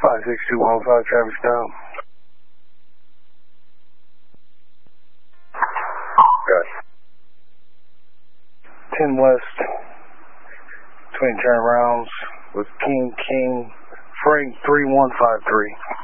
56215, traffic stop. Good. 10 West, between turnarounds with King, Frank 3153.